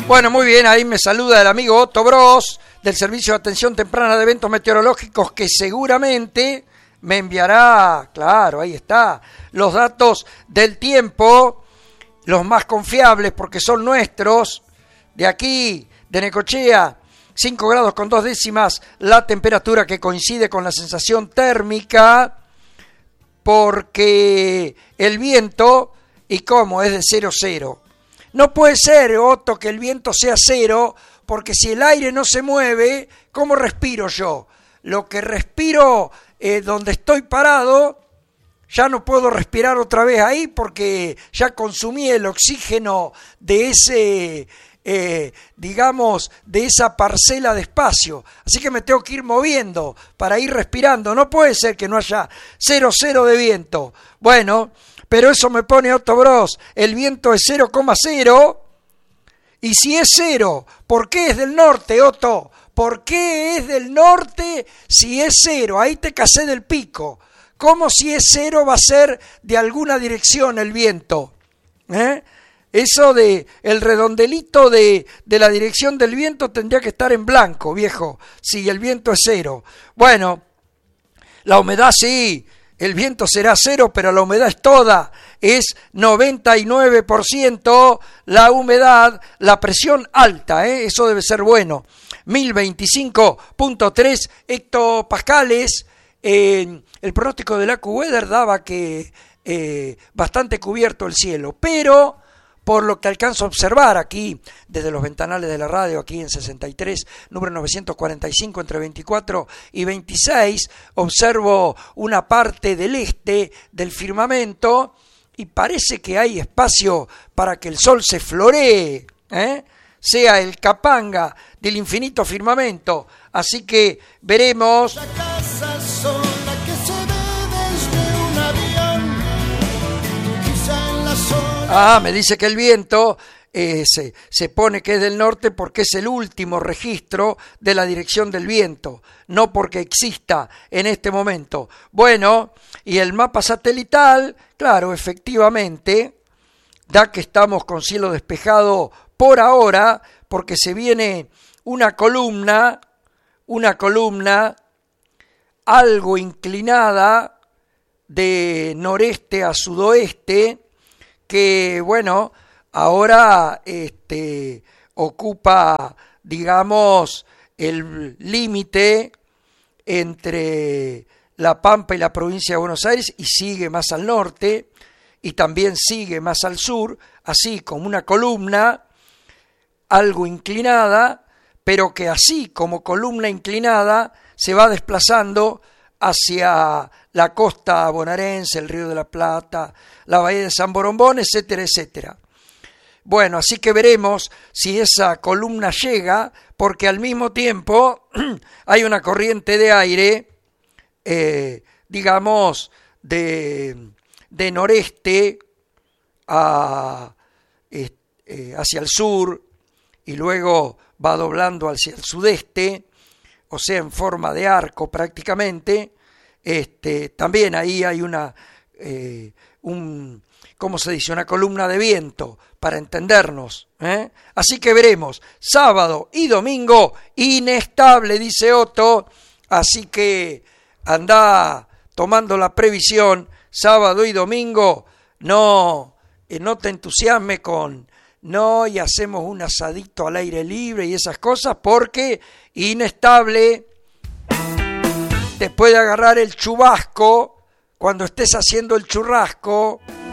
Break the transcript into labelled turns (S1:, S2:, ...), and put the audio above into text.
S1: Bueno, muy bien, ahí me saluda el amigo Otto Bros del Servicio de Atención Temprana de Eventos Meteorológicos, que seguramente me enviará, claro, ahí está, los datos del tiempo, los más confiables porque son nuestros, de aquí, de Necochea, 5 grados con 2 décimas, la temperatura que coincide con la sensación térmica, porque el viento, ¿y cómo? Es de 0,0. No puede ser, Otto, que el viento sea 0, porque si el aire no se mueve, ¿cómo respiro yo? Lo que respiro donde estoy parado, ya no puedo respirar otra vez ahí porque ya consumí el oxígeno de ese, digamos, de esa parcela de espacio. Así que me tengo que ir moviendo para ir respirando. No puede ser que no haya 0,0 de viento. Bueno, pero eso me pone Otto Bros. El viento es 0,0. Y si es 0, ¿por qué es del norte, Otto? ¿Por qué es del norte si es 0? Ahí te casé del pico. ¿Cómo si es 0 va a ser de alguna dirección el viento? Eso de el redondelito de la dirección del viento tendría que estar en blanco, viejo, si el viento es 0. Bueno, la humedad sí, el viento será 0, pero la humedad es toda, es 99% la humedad, la presión alta, eso debe ser bueno, 1025.3 hectopascales. El pronóstico del AccuWeather daba que bastante cubierto el cielo, pero por lo que alcanzo a observar aquí, desde los ventanales de la radio, aquí en 63, número 945, entre 24 y 26, observo una parte del este del firmamento y parece que hay espacio para que el sol se floree, sea el capanga del infinito firmamento. Así que veremos.
S2: La casa sola que se ve desde un avión, quizá en la sola.
S1: Me dice que el viento se pone que es del norte porque es el último registro de la dirección del viento, no porque exista en este momento. Bueno, y el mapa satelital, claro, efectivamente, da que estamos con cielo despejado por ahora, porque se viene una columna algo inclinada de noreste a sudoeste, que bueno, ahora ocupa, digamos, el límite entre La Pampa y la provincia de Buenos Aires y sigue más al norte y también sigue más al sur, así como una columna algo inclinada, pero que así como columna inclinada se va desplazando hacia la costa bonaerense, el Río de la Plata, la bahía de San Borombón, etcétera, etcétera. Bueno, así que veremos si esa columna llega, porque al mismo tiempo hay una corriente de aire, digamos, de noreste hacia el sur, y luego va doblando hacia el sudeste, o sea, en forma de arco prácticamente. También ahí hay ¿cómo se dice? Una columna de viento, para entendernos, Así que veremos, sábado y domingo, inestable, dice Otto, así que anda tomando la previsión, sábado y domingo, no te entusiasmes con no, y hacemos un asadito al aire libre y esas cosas, porque inestable, te puede agarrar el chubasco cuando estés haciendo el churrasco.